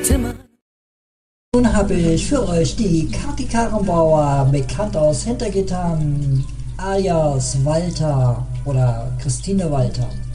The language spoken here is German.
Nun habe ich für euch die Kati Karrenbauer, bekannt aus Hintergittern, alias Walter oder Christine Walter.